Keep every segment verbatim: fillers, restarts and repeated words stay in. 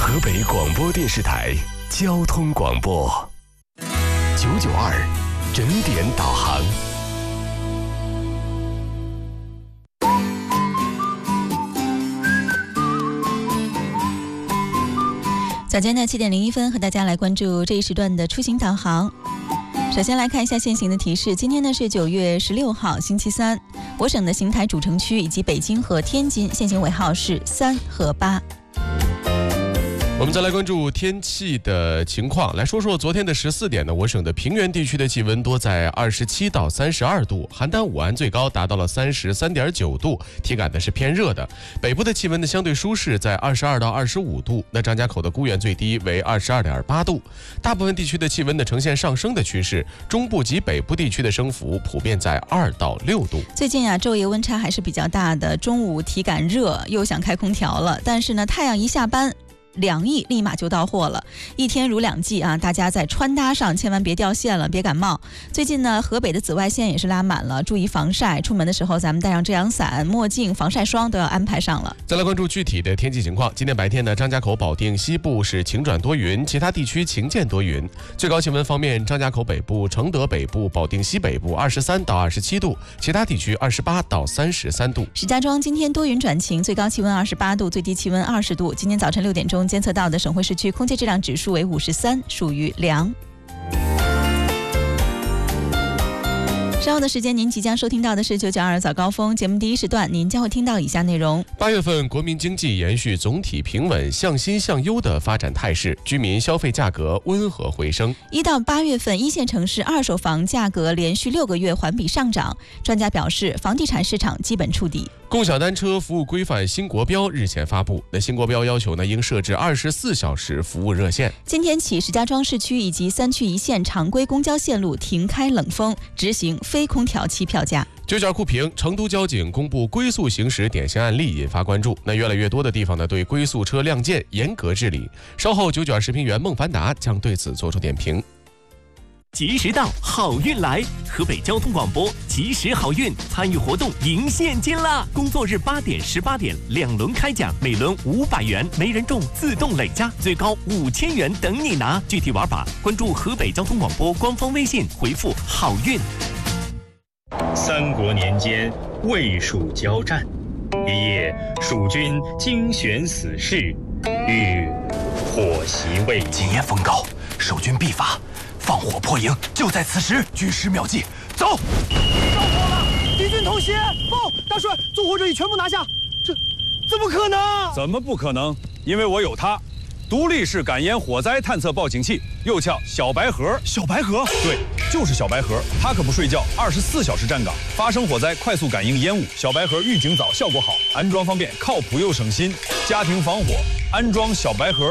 河北广播电视台交通广播九九二整点导航。 早间的七点零一分，和大家来关注这一时段的出行导航。首先来看一下现行的提示，今天呢是九月十六号星期三，我省的邢台主城区以及北京和天津现行尾号是三和八。 我们再来关注天气的情况，来说说昨天的十四点呢，我省的平原地区的气温多在二十七到三十二度，邯郸武安最高达到了三十三点九度，体感呢是偏热的。北部的气温呢相对舒适，在二十二到二十五度，那张家口的孤原最低为二十二点八度。大部分地区的气温呢呈现上升的趋势，中部及北部地区的升幅普遍在二到六度。 最近啊，昼夜温差还是比较大的，中午体感热，又想开空调了，但是呢，太阳一下班，凉意立马就到货了，一天如两季啊！大家在穿搭上千万别掉线了，别感冒。最近呢，河北的紫外线也是拉满了，注意防晒。出门的时候，咱们带上遮阳伞、墨镜、防晒霜都要安排上了。 再来关注具体的天气情况。今天白天呢，张家口、保定西部是晴转多云，其他地区晴间多云。最高气温方面，张家口北部、承德北部、保定西北部二十三到二十七度，其他地区二十八到三十三度。 石家庄今天多云转晴，最高气温二十八度，最低气温二十度。今天早晨六点钟监测到的省会市区空气质量指数为五十三，属于良。稍后的时间，您即将收听到的是九九二早高峰节目第一时段，您将会听到以下内容： 八月份国民经济延续总体平稳、向新向优的发展态势，居民消费价格温和回升。 一到八月份，一线城市二手房价格连续六个月环比上涨，专家表示，房地产市场基本触底。 共享单车服务规范新国标日前发布，那新国标要求呢，应设置二十四小时服务热线。 今天起，石家庄市区以及三区一线常规公交线路停开冷风，执行非空调期票价。 九九二酷评，成都交警公布龟速行驶典型案例，引发关注。那越来越多的地方呢，对龟速车亮剑严格治理。稍后，九九二视频员孟凡达将对此做出点评。 及时到，好运来！河北交通广播及时好运参与活动赢现金啦！工作日八点、十八点两轮开奖，每轮五百元，没人中自动累加，最高五千元等你拿。具体玩法关注河北交通广播官方微信，回复好运。 三国年间，魏蜀交战，一夜蜀军精选死士，欲火袭魏。 今夜风高，守军必发。放火破营，就在此时，举十秒计，走！ 着火了，敌军偷袭！报，大帅，纵火者已全部拿下。这怎么可能？ 怎么不可能？因为我有它，独立式感烟火灾探测报警器，又叫小白盒。 小白盒？ 对，就是小白盒，它可不睡觉，二十四小时站岗，发生火灾快速感应烟雾。小白盒预警早，效果好，安装方便，靠谱又省心。家庭防火，安装小白盒。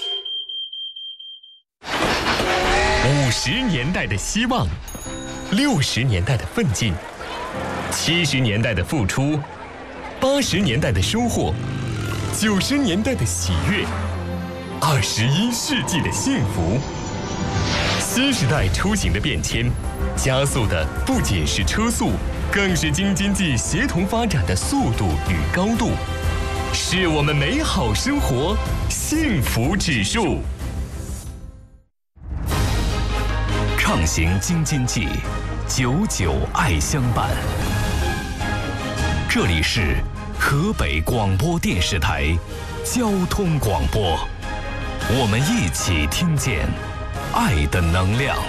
五十年代的希望，六十年代的奋进，七十年代的付出，八十年代的收获，九十年代的喜悦，二十一世纪的幸福。新时代出行的变迁，加速的不仅是车速，更是京津冀协同发展的速度与高度，是我们美好生活幸福指数。 畅行京津冀，久久爱相伴。这里是河北广播电视台交通广播，我们一起听见爱的能量。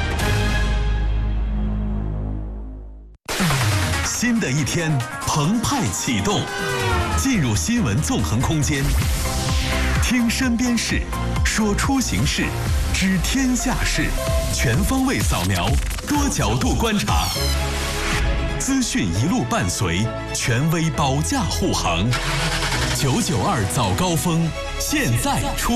新的一天澎湃启动，进入新闻纵横空间，听身边事，说出行事，知天下事，全方位扫描，多角度观察，资讯一路伴随，权威保驾护航。九九二早高峰，现在出